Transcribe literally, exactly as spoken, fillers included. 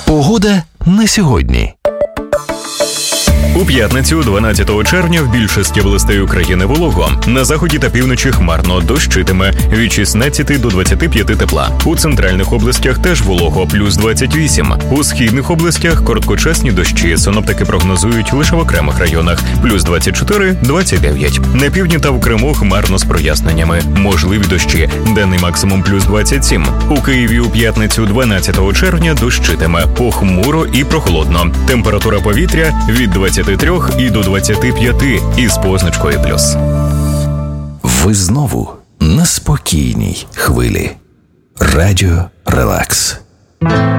Погода на сьогодні. У п'ятницю, дванадцятого червня, в більшості областей України волого. На заході та півночі хмарно, дощитиме від шістнадцяти до двадцяти п'яти тепла. У центральних областях теж волого, плюс двадцять вісім. У східних областях короткочасні дощі, синоптики прогнозують лише в окремих районах, плюс двадцять чотири - двадцять дев'ять. На півдні та в Криму хмарно з проясненнями. Можливі дощі, денний максимум плюс двадцять сім. У Києві у п'ятницю, дванадцятого червня, дощитиме, похмуро і прохолодно. Температура повітря від двадцяти трьох і до двадцяти п'яти із позначкою плюс. Ви знову на спокійній хвилі. Радіо Релакс.